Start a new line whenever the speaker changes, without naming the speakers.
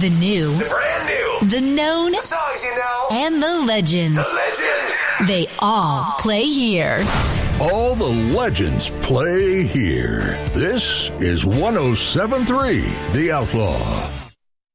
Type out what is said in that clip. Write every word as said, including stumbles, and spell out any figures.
The new.
The brand new.
The known.
The songs you know.
And the legends.
The legends.
They all play here.
All the legends play here. This is one oh seven point three The Outlaw.